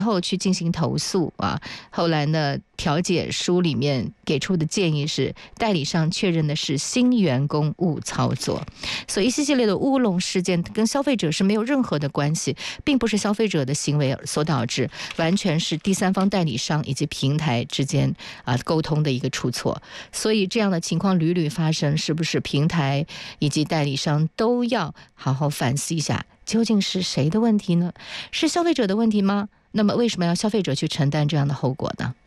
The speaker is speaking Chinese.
后去进行投诉啊，后来呢，调解书里面给出的建议是，代理商确认的是新员工误操作，所以一系列的乌龙事件跟消费者是没有任何的关系，并不是消费者的行为所导致，完全是第三方代理商以及平台之间沟通的一个出错。所以这样的情况屡屡发生，是不是平台以及代理商都要好好反思一下，究竟是谁的问题呢？是消费者的问题吗？那么为什么要消费者去承担这样的后果呢？